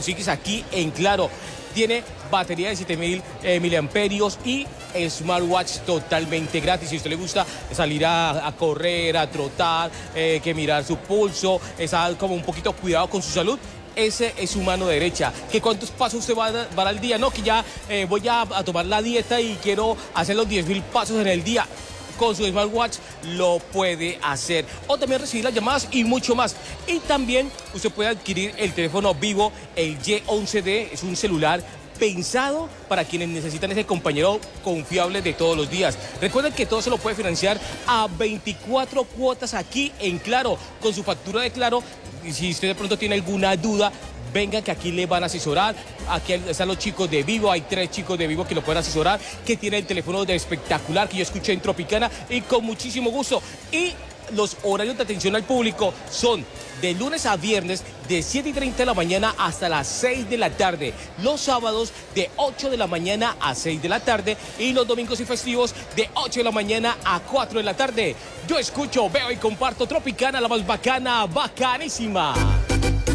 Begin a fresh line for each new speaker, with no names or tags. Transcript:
Sigues aquí en Claro. Tiene batería de 7000 miliamperios y smartwatch totalmente gratis. Si a usted le gusta salir a correr, a trotar, que mirar su pulso, estar como un poquito cuidado con su salud, ese es su mano derecha. ¿Que cuántos pasos usted va a dar al día? No, que ya voy a tomar la dieta y quiero hacer los 10.000 pasos en el día. Con su smartwatch lo puede hacer. O también recibir las llamadas y mucho más. Y también usted puede adquirir el teléfono Vivo, el Y11D. Es un celular pensado para quienes necesitan ese compañero confiable de todos los días. Recuerden que todo se lo puede financiar a 24 cuotas aquí en Claro, con su factura de Claro. Y si usted de pronto tiene alguna duda, venga que aquí le van a asesorar. Aquí están los chicos de Vivo, hay 3 chicos de Vivo que lo pueden asesorar, que tienen el teléfono de espectacular que yo escuché en Tropicana y con muchísimo gusto. Y los horarios de atención al público son de lunes a viernes de 7:30 de la mañana hasta las 6 de la tarde. Los sábados de 8 de la mañana a 6 de la tarde y los domingos y festivos de 8 de la mañana a 4 de la tarde. Yo escucho, veo y comparto Tropicana, la más bacana, bacanísima.